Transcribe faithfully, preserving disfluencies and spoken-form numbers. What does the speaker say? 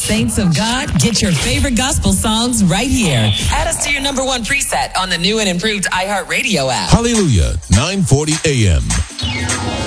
Saints of God, get your favorite gospel songs right here. Add us to your number one preset on the new and improved iHeartRadio app. Hallelujah, nine forty a.m.